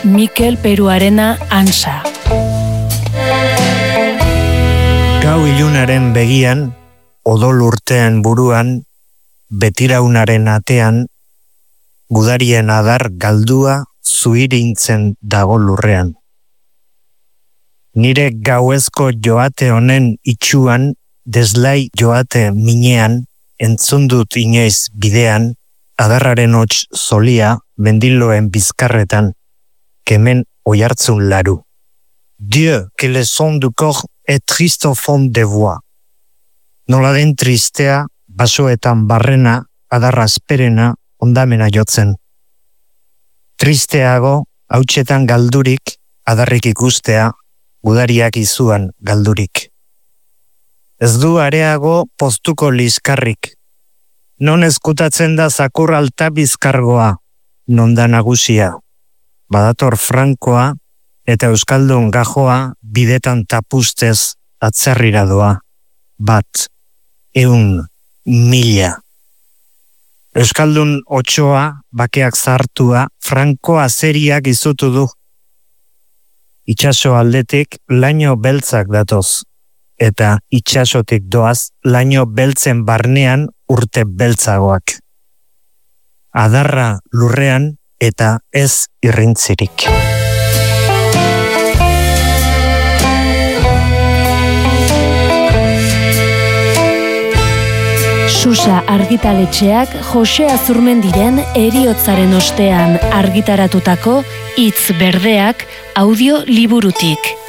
Mikel Peruarena Ansa. Gau ilunaren begian, odol urtean buruan, betiraunaren atean, gudarien adar galdua zuirintzen dago lurrean. Nire gauezko joate honen itxuan, deslai joate minean, entzundut inoiz bidean, adarraren hots zolia, mendiloen bizkarretan, kemen oihartzun laru. Dieu, que le son du corps est triste au fond des voix. Nola den tristea, basoetan barrena, adarra asperena, ondamena jotzen. Tristeago, hautsetan galdurik, adarrik ikustea, gudariak izuan galdurik. Ez du areago postuko liskarrik. Non ezkutatzen da zakur alta bizkargoa, non da nagusia. Badator frankoa eta euskaldun gajoa bidetan tapustez atzerrira doa. 1, 100, 1000. Euskaldun otsoa, bakeak zartua, frankoa zeriak izutu du. Itxaso aldetik laino beltzak datoz, eta itxasotik doaz laino beltzen barnean urte beltzagoak. Adarra lurrean eta ez irrintzirik. Susa argitaletxeak Jose Azurmendiren heriotzaren ostean argitaratutako Hitz Berdeak audio liburutik.